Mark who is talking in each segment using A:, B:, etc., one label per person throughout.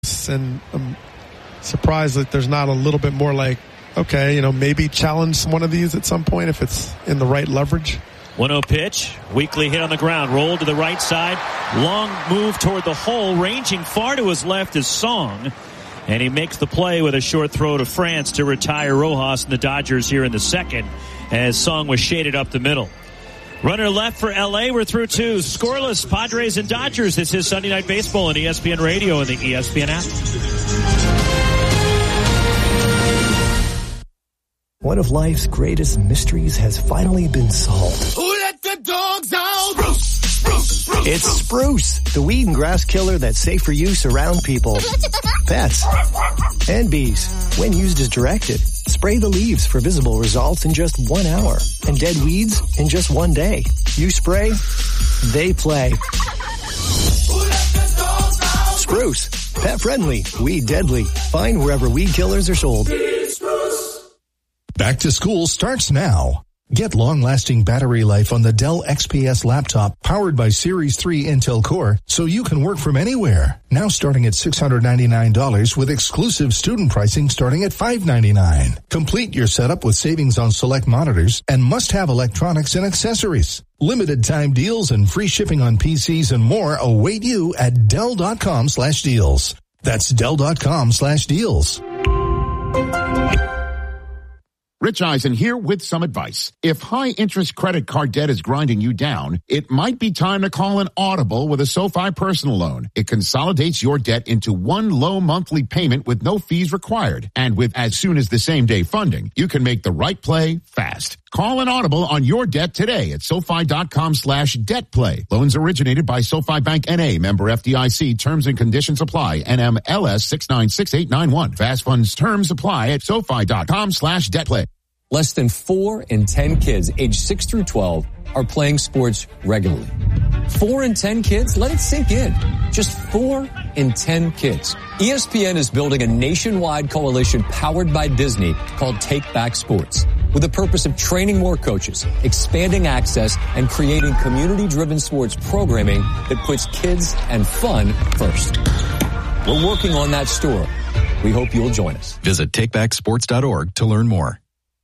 A: And I'm surprised that there's not a little bit more like, okay, maybe challenge one of these at some point if it's in the right leverage.
B: 1-0 pitch. Weakly hit on the ground. Rolled to the right side. Long move toward the hole. Ranging far to his left is Song. And he makes the play with a short throw to France to retire Rojas and the Dodgers here in the second as Song was shaded up the middle. Runner left for L.A. We're through two. Scoreless, Padres and Dodgers. This is Sunday Night Baseball on ESPN Radio and the ESPN app.
C: One of life's greatest mysteries has finally been solved.
D: Who let the dogs out? Spruce.
C: It's Spruce, the weed and grass killer that's safe for use around people, pets, and bees. When used as directed, spray the leaves for visible results in just 1 hour and dead weeds in just 1 day. You spray, they play. Spruce, pet friendly, weed deadly. Find wherever weed killers are sold.
E: Back to school starts now. Get long-lasting battery life on the Dell XPS laptop powered by Series 3 Intel Core so you can work from anywhere. Now starting at $699 with exclusive student pricing starting at $599. Complete your setup with savings on select monitors and must-have electronics and accessories. Limited time deals and free shipping on PCs and more await you at Dell.com/deals. That's Dell.com/deals.
F: Rich Eisen here with some advice. If high-interest credit card debt is grinding you down, it might be time to call an audible with a SoFi personal loan. It consolidates your debt into one low monthly payment with no fees required. And with as soon as the same-day funding, you can make the right play fast. Call an audible on your debt today at SoFi.com/debtplay. Loans originated by SoFi Bank N.A. Member FDIC. Terms and conditions apply. NMLS 696891. Fast funds terms apply at SoFi.com/debtplay.
G: Less than 4 in 10 kids aged 6 through 12 are playing sports regularly. 4 in 10 kids? Let it sink in. Just 4 in 10 kids. ESPN is building a nationwide coalition powered by Disney called Take Back Sports, with the purpose of training more coaches, expanding access, and creating community-driven sports programming that puts kids and fun first. We're working on that story. We hope you'll join us.
H: Visit takebacksports.org to learn more.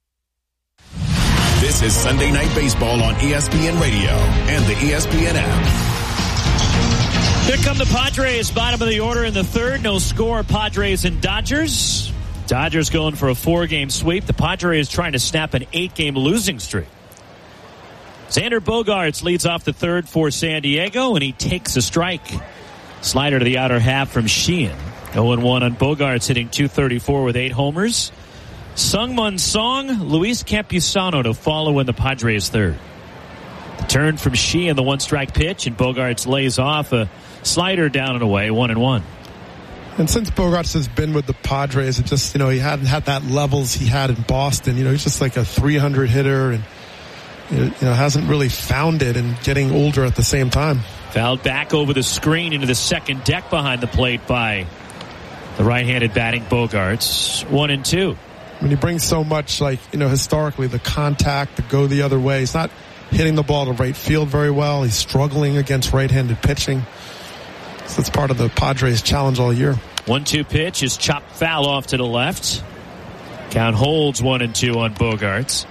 I: This is Sunday Night Baseball on ESPN Radio and the ESPN app.
B: Here come the Padres, bottom of the order in the third. No score, Padres and Dodgers. Dodgers going for a 4-game sweep. The Padres trying to snap an 8-game losing streak. Xander Bogaerts leads off the third for San Diego, and he takes a strike. Slider to the outer half from Sheehan. 0-1 on Bogaerts, hitting .234 with 8 homers. Sungmun Song, Luis Campusano to follow in the Padres' third. The turn from Sheehan, the 1-strike pitch, and Bogaerts lays off a slider down and away, 1-1.
A: And since Bogaerts has been with the Padres, it just, he hadn't had that levels he had in Boston. He's just like a 300 hitter and, hasn't really found it and getting older at the same time.
B: Fouled back over the screen into the second deck behind the plate by the right-handed batting Bogaerts. 1-2.
A: When he brings so much, historically, the contact, the go the other way. He's not hitting the ball to right field very well. He's struggling against right-handed pitching. So that's part of the Padres' challenge all year.
B: 1-2 pitch is chopped foul off to the left. Count holds 1-2 on Bogaerts.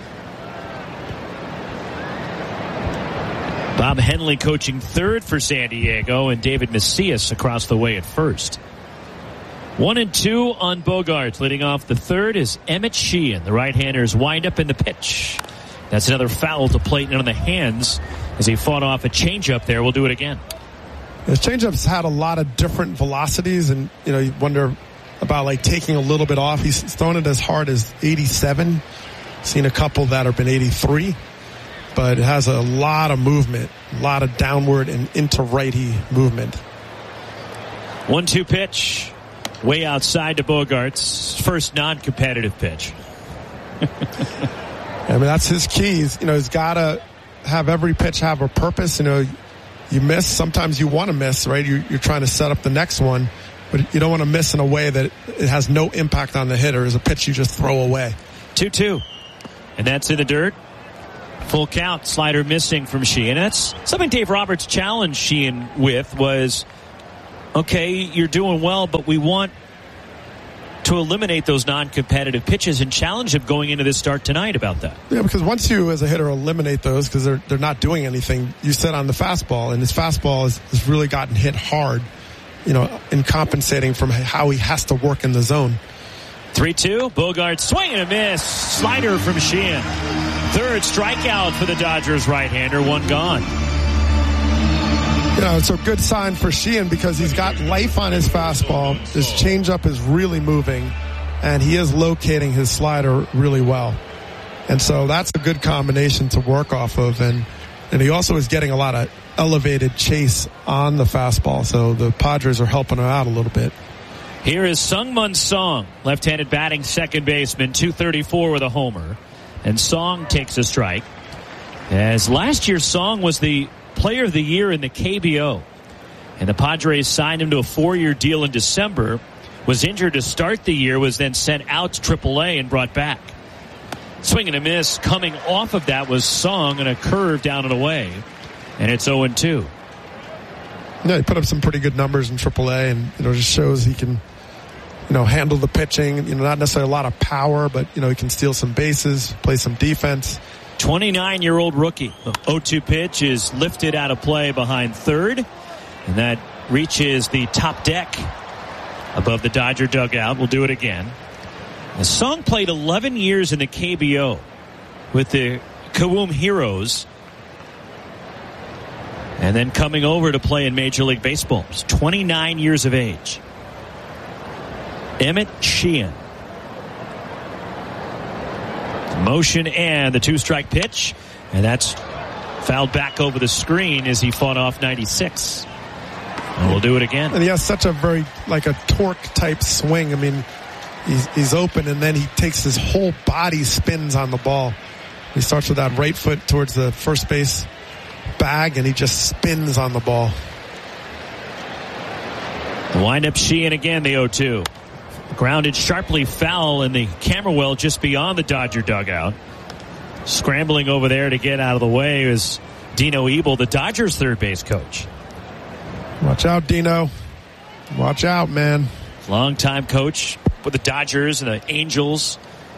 B: Bob Henley coaching third for San Diego, and David Macias across the way at first. 1-2 on Bogaerts. Leading off the third is Emmett Sheehan. The right-hander's wind up in the pitch. That's another foul to plate and on the hands as he fought off a changeup there. We'll do it again.
A: His changeup's had a lot of different velocities, and you wonder about taking a little bit off. He's thrown it as hard as 87. Seen a couple that have been 83, but it has a lot of movement, a lot of downward and into righty movement.
B: 1-2 pitch. Way outside to Bogaerts. First non-competitive pitch.
A: That's his key. He's got to have every pitch have a purpose. You miss. Sometimes you want to miss, right? You're trying to set up the next one, but you don't want to miss in a way that it has no impact on the hitter. It's a pitch you just throw away.
B: 2-2. And that's in the dirt. Full count. Slider missing from Sheehan. That's something Dave Roberts challenged Sheehan with was okay, you're doing well, but we want to eliminate those non-competitive pitches and challenge him going into this start tonight about that.
A: Yeah, because once you as a hitter eliminate those because they're not doing anything, you sit on the fastball, and his fastball has really gotten hit hard, in compensating from how he has to work in the zone.
B: 3-2, Bogart swing and a miss. Slider from Sheehan. Third strikeout for the Dodgers right-hander, one gone.
A: It's a good sign for Sheehan because he's got life on his fastball. His changeup is really moving, and he is locating his slider really well. And so that's a good combination to work off of. And he also is getting a lot of elevated chase on the fastball, so the Padres are helping him out a little bit.
B: Here is Sungmun Song, left-handed batting second baseman, 234 with a homer. And Song takes a strike. As last year, Song was the Player of the Year in the KBO. And the Padres signed him to a 4-year deal in December. Was injured to start the year, was then sent out to AAA and brought back. Swing and a miss coming off of that was Song and a curve down and away. And it's 0-2.
A: Yeah, he put up some pretty good numbers in AAA, and just shows he can handle the pitching. Not necessarily a lot of power, but he can steal some bases, play some defense.
B: 29-year-old rookie. The 0-2 pitch is lifted out of play behind third, and that reaches the top deck above the Dodger dugout. We'll do it again. The Song played 11 years in the KBO with the Kawum Heroes, and then coming over to play in Major League Baseball. He's 29 years of age. Emmett Sheehan. Motion and the 2-strike pitch, and that's fouled back over the screen as he fought off 96. And we'll do it again.
A: And he has such a very a torque type swing. I mean, he's open, and then he takes his whole body spins on the ball. He starts with that right foot towards the first base bag, and he just spins on the ball.
B: The windup Sheehan again, the 0-2. Grounded sharply foul in the camera well just beyond the Dodger dugout. Scrambling over there to get out of the way is Dino Ebel, the Dodgers third base coach.
A: Watch out, Dino. Watch out, man.
B: Longtime coach with the Dodgers and the Angels.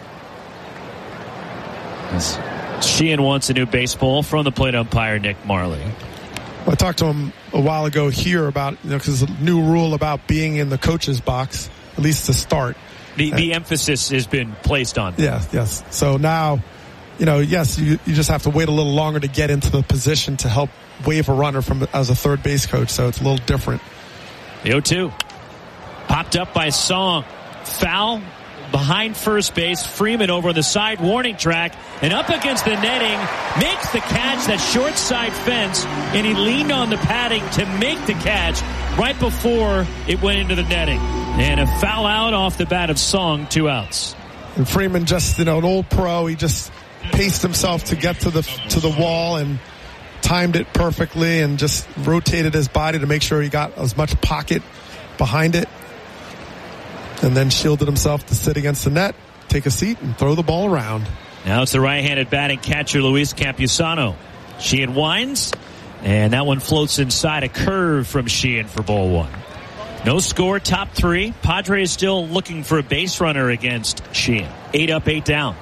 B: As Sheehan wants a new baseball from the plate umpire Nick Marley.
A: I talked to him a while ago here about, because there's a new rule about being in the coach's box, at least to start.
B: The emphasis has been placed on that.
A: Yes. So now, yes, you just have to wait a little longer to get into the position to help wave a runner as a third base coach. So it's a little different.
B: The 0-2. Popped up by Song. Foul behind first base. Freeman over on the side warning track and up against the netting. Makes the catch, that short side fence, and he leaned on the padding to make the catch right before it went into the netting. And a foul out off the bat of Song, 2 outs.
A: And Freeman just, an old pro, he just paced himself to get to the wall and timed it perfectly and just rotated his body to make sure he got as much pocket behind it. And then shielded himself to sit against the net, take a seat, and throw the ball around.
B: Now it's the right-handed batting catcher, Luis Campusano. Sheehan winds, and that one floats inside, a curve from Sheehan for ball 1. No score, top 3. Padres still looking for a base runner against Sheehan. 8 up, 8 down.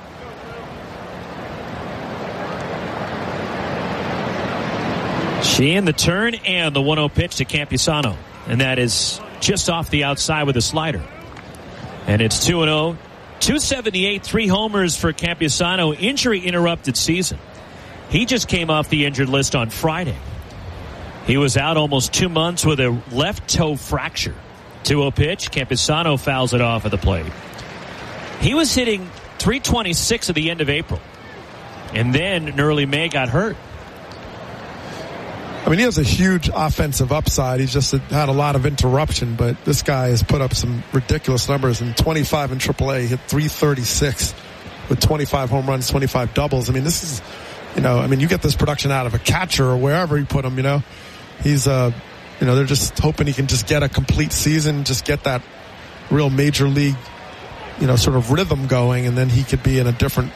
B: Sheehan, the turn, and the 1-0 pitch to Campusano. And that is just off the outside with a slider. And it's 2-0. 278, 3 homers for Campusano. Injury-interrupted season. He just came off the injured list on Friday. He was out almost 2 months with a left toe fracture. 2-0 pitch. Campusano fouls it off at the plate. He was hitting .326 at the end of April. And then in early May got hurt.
A: I mean, he has a huge offensive upside. He's just had a lot of interruption, but this guy has put up some ridiculous numbers. In 25 in AAA, he hit .336 with 25 home runs, 25 doubles. I mean, this is, you get this production out of a catcher or wherever you put him, He's, they're just hoping he can just get a complete season, just get that real major league, sort of rhythm going, and then he could be in a different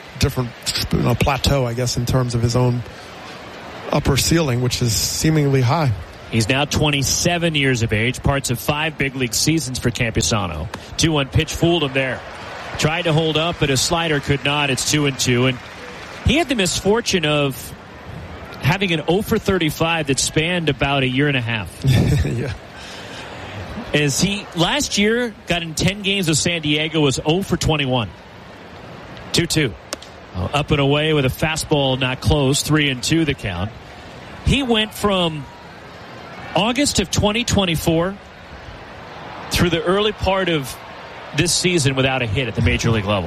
A: plateau, I guess, in terms of his own upper ceiling, which is seemingly high.
B: He's now 27 years of age, parts of 5 big league seasons for Campusano. 2-1 pitch fooled him there. Tried to hold up, but his slider could not. It's 2-2. And he had the misfortune of having an 0 for 35 that spanned about a year and a half.
A: Yeah.
B: As he last year got in 10 games with San Diego, was 0 for 21. 2-2. Up and away with a fastball not close. 3-2 the count. He went from August of 2024 through the early part of this season without a hit at the major league level.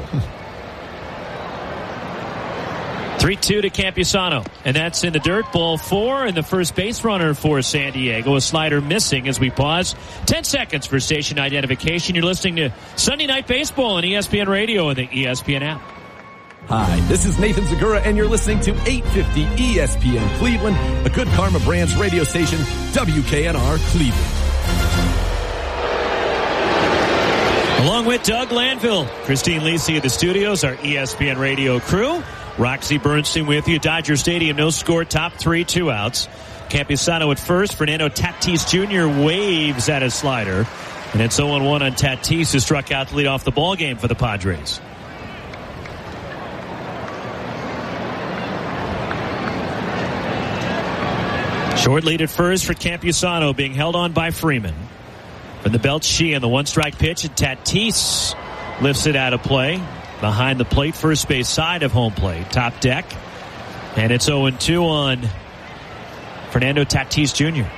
B: 3-2 to Campusano, and that's in the dirt. Ball 4, and the first base runner for San Diego. A slider missing as we pause. 10 seconds for station identification. You're listening to Sunday Night Baseball on ESPN Radio and the ESPN app.
J: Hi, this is Nathan Zagura, and you're listening to 850 ESPN Cleveland, a Good Karma Brands radio station, WKNR Cleveland.
B: Along with Doug Lanville, Christine Lisi of the studios, our ESPN Radio crew. Roxy Bernstein with you. Dodger Stadium, no score, top 3, 2 outs. Campusano at first. Fernando Tatis Jr. waves at his slider. And it's 0-1 on Tatis, who struck out to lead off the ball game for the Padres. Short lead at first for Campusano, being held on by Freeman. From the belt, Sheehan, the 1-strike pitch, and Tatis lifts it out of play. Behind the plate, first base side of home plate, top deck. And it's 0-2 on Fernando Tatis Jr.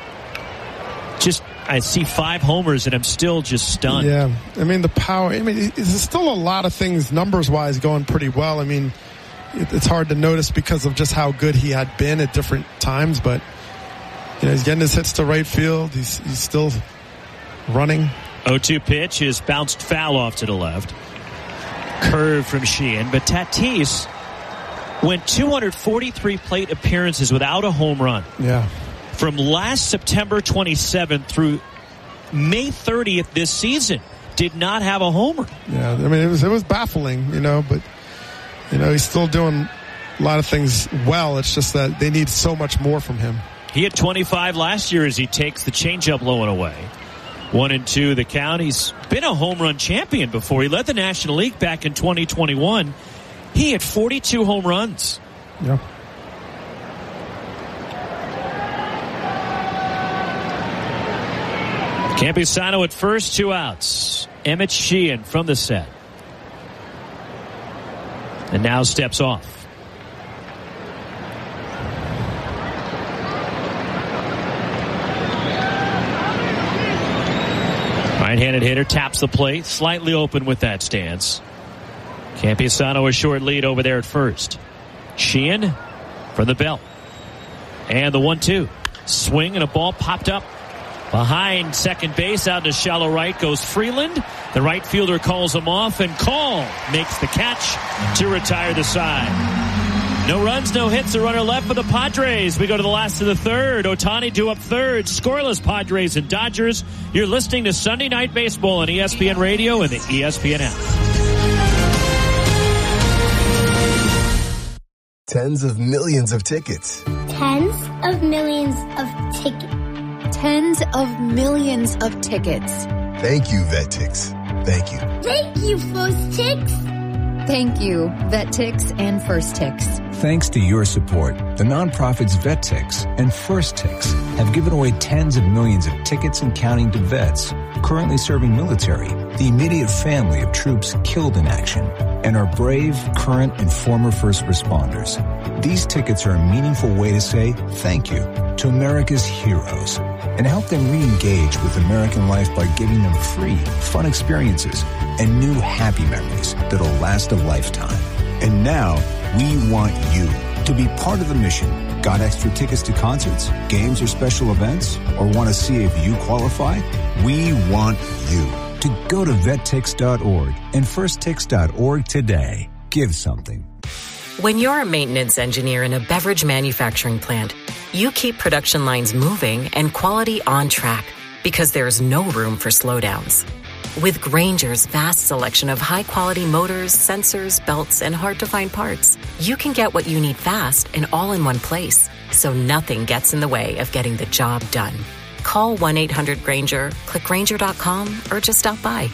B: I see 5 homers, and I'm still just stunned.
A: Yeah, I mean, the power. I mean, there's still a lot of things numbers-wise going pretty well. I mean, it's hard to notice because of just how good he had been at different times, but he's getting his hits to right field. He's still running.
B: 0-2 pitch is bounced foul off to the left. Curve from Sheehan, but Tatis went 243 plate appearances without a home run.
A: Yeah.
B: From last September 27th through May 30th this season, did not have a homer.
A: Yeah, I mean, it was baffling, but he's still doing a lot of things well. It's just that they need so much more from him.
B: He had 25 last year as he takes the changeup low and away. 1-2 the count. He's been a home run champion before. He led the National League back in 2021. He had 42 home runs.
A: Yeah.
B: Campusano at first, 2 outs. Emmett Sheehan from the set. And now steps off. Right-handed hitter taps the plate, slightly open with that stance. Campusano a short lead over there at first. Sheehan from the belt. And the 1-2. Swing and a ball popped up. Behind second base, out to shallow right goes Freeland. The right fielder calls him off, and Call makes the catch to retire the side. No runs, no hits, a runner left for the Padres. We go to the last of the third. Ohtani due up third. Scoreless Padres and Dodgers. You're listening to Sunday Night Baseball on ESPN Radio and the ESPN app.
K: Tens of millions of tickets.
L: Tens of millions of tickets. Tens of millions of tickets.
K: Thank you, VetTix. Thank you.
L: Thank you, First Tix.
M: Thank you, VetTix and First Tix.
N: Thanks to your support, the nonprofits VetTix and First Tix have given away tens of millions of tickets and counting to vets currently serving military, the immediate family of troops killed in action, and our brave, current, and former first responders. These tickets are a meaningful way to say thank you to America's heroes and help them re-engage with American life by giving them free, fun experiences and new happy memories that'll last a lifetime. And now, we want you to be part of the mission. Got extra tickets to concerts, games, or special events? Or want to see if you qualify? We want you to go to vettix.org and firsttix.org today. Give something.
O: When you're a maintenance engineer in a beverage manufacturing plant, you keep production lines moving and quality on track because there's no room for slowdowns. With Grainger's vast selection of high-quality motors, sensors, belts, and hard-to-find parts, you can get what you need fast and all in one place, so nothing gets in the way of getting the job done. Call 1-800-GRANGER, click Grainger.com, or just stop by.